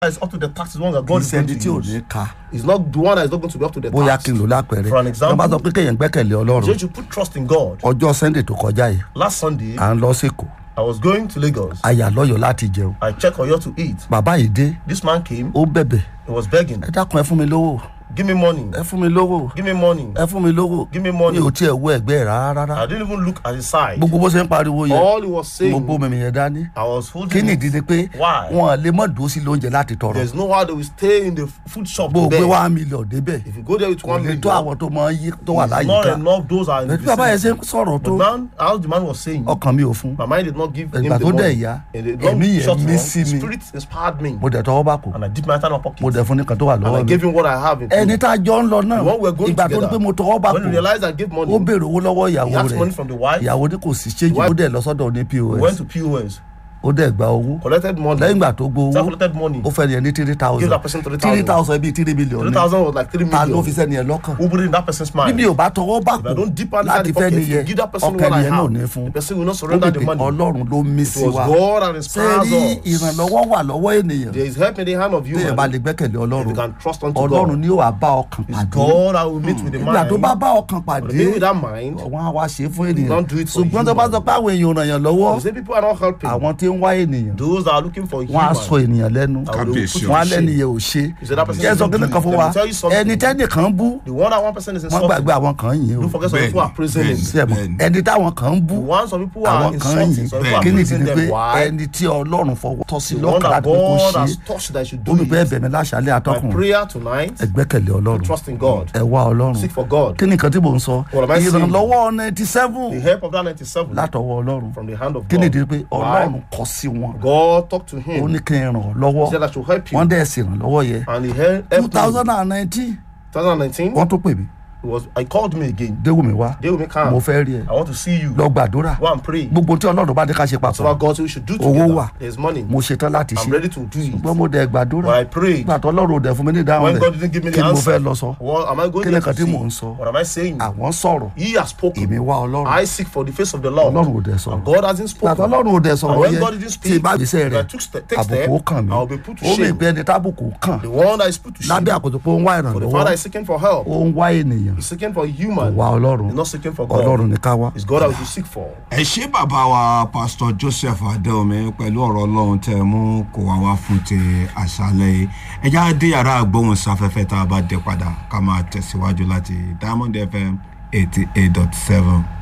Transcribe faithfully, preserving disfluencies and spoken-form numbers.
is up to the task is one that God is going to use. It's not the one that is not going to be up to the task. For an example, just you put trust in God. Ọjọ́ Sunday tó kọjá yìí. Last Sunday, à ń lọ sẹ́kọ̀ọ́. I was going to Lagos. A yà lọ́yọ̀ láti jẹun. I checked Ọ̀yọ́ to eat. Bàbá yìí dé. This man came. Ó bẹ̀bẹ̀. He was begging. Ẹ dákun ẹ fún mi lówó. Give me money. Ẹ fún mi lówó. Give me money. Ẹ fún mi lówó. Give me money. Mi ò tiẹ̀ wo ẹ̀gbẹ́ rárá rárá. I didn't even look at his side. Gbogbo bó ṣe ń pariwo yẹn. All he was saying. Mo bó mi yẹn dání. I was holding. Kí ni ìdí ni pé why? Wọn lè mọ̀ dúró sí lóúnjẹ láti tọrọ. There's no how they will stay in the food shop. Bó gbé one million débẹ̀. If you go there with one million. Kò lè tó àwọn tó máa yí tó wà láyìíká. Not enough those are in the vicinity. Bàbá yẹn ṣe ń sọ̀rọ̀ tó. But man, how the man was saying. Ọkàn mi ò fún. My mind did not give him the money. Ìgbà tó dẹ̀ yá. Ẹ̀mí yẹn mí sí mi. Spirit inspired me. Mo dẹ̀ tọwọ́ bá kù. And I dipped my hand in my pocket. Mo dẹ̀ fún ní kan tó wà lọ́wọ́ mi. And I gave him what I have. Ẹni tá a jọ ń lọ náà. When we were going ìgbà tó ní pé mo tọwọ́ bá kù. When we realized I gave money. Ó béèrè owó lọ́wọ́ ìyàwó rẹ̀. He asked money from the wife. Ìyàwó ní kò sí change. Ó dẹ̀ lọ sọ́dọ̀ ní P O S. We went to P O S. Ó dẹ̀ gba owó. Collected money. Lẹ́yìn ìgbà tó gbowó. He collected money. Ó fẹ́ ní ẹni three thousand. Give that person three thousand. three thousand bíi three million. three thousand was like three million. Ta ló fi sẹ́ni ẹ̀ lọ́kàn. Who put it in that person's mind? Bíbí ò bá tọwọ́ bá kù. Láti fẹ́ ni yẹ. Ọkàn yẹn náà ní fún. The person will not surrender the money. Ọlọ́run ló mí sí wa. It was God and inspires us. Sẹ́rí ìrànlọ́wọ́ wà lọ́wọ́ ènìyàn. There is help in the hand of human. Téèyàn bá lè gbẹ́kẹ̀lé Ọlọ́run. If you can trust unto God. Ọlọ́run ni ó wà bá ọkàn pàdé. It's God that will meet with the mind. Ìgbà tó bá bá ọkàn pàdé. Meet with that mind. Wọ́n á wá ṣe fún ènìyàn. Don't do it for you. Ṣùgbọ́n tó bá sọ pé àwọn èèyàn ràn yàn lọ́wọ́. You say people are not helping. Àwọn tí ń wá ènìyàn. Those that are looking for human. Wọ́n á sọ ènìyàn lẹ́nu. Wọ́n á lẹ́nu yẹn ò ṣe. Jẹ́ sọ kíni kan fún wa. Ẹni tẹ́nì kan bú. The one that one person is insulting. Wọ́n gbàgbé àwọn kan yìí o. Don't forget some people are praising him. Ẹni táwọn kan bú. The one some people are insulting. Some people are Kí ni praising ìdí ni them. pé Why? ẹni tí Ọlọ́run fọwọ́ tọ́ sí The one lọ́kàn that láti pé kó God ṣe. has touched that should do Olùgbé it. ẹ̀bẹ̀ mi láṣálẹ̀ My atọ́kùn. prayer tonight. Ẹ gbẹ́kẹ̀lé Ọlọ́run. Trust in God. Ẹ wá Ọlọ́run. Seek for God. Kí ni nǹkan tí mò ń sọ? What am I saying? Ìrànlọ́wọ́ ninety seven. The help of that ninety-seven. Látọwọ́ Ọlọ́run. From the hand of Kí ni God. ìdí pé Ọlọ́run kọ sí wọn. God talked to Ó him. ní kí n ràn ọ́ lọ́wọ́. He said I should help you. Wọ́n dẹ̀ sì ràn lọ́wọ́ yẹn. And he helped two me. thousand nineteen. twenty nineteen. Wọ́n tó pè mí. It was I called me again. Déwùmí wá. Déwùmí come. Mo fẹ́ rí ẹ. I want to see you. Lọ gbàdúrà. Go and pray. Gbogbo tí Ọlọ́run bá dé ká ṣe So what papọ̀. God said we should do Owó together. wà. There's money. Mo ṣetán láti I'm ṣe. ready to do it. Ṣùgbọ́n mo dẹ̀ gbàdúrà. But I prayed. Gbà tó Ọlọ́run ò dẹ̀ fún mi ní ìdáhùn When rẹ̀. God didn't give me the Kí ni mo answer. fẹ́ lọ sọ? What am I going Kí ni to nǹkan tí mò ń say? sọ? What am I saying? Àwọn sọ̀rọ̀. He has spoken. Èmi wá Ọlọ́run. I seek for the face of the Lord. Ọlọ́run ò dẹ̀ sọ̀rọ̀. And God hasn't Gbà tó spoken. Ọlọ́run ò dẹ̀ And sọ̀rọ̀ when yẹn. God didn't Tí speak, bá gbèsè if rẹ̀. I took ste- take Àbùkù ó step, kàn mí. I will be put to Ó mi shame. ìgbẹ́ ẹni tábùkù kàn. The one that is put to shame. Lábẹ́ àkóso pé ó ń wá For the ìrànlọ́wọ́. Father is seeking for help. Ó ń wá ènìyàn. He's seeking for human. Wá Ọlọ́run. He's not seeking for God. Ọlọ́run ní ká wá. It's God that we should seek for. ẹ ṣé bàbá wa Pastor Joseph Adéomi pẹ̀lú ọ̀rọ̀ Ọlọ́run tẹ́ mú kó wá wá fún ti àṣálẹ́ yìí. ẹ já dé yàrá àgbóhùnsáfẹ́fẹ́ tá a bá dé padà ká máa tẹ̀síwájú láti Diamond F M eighty eight dot seven.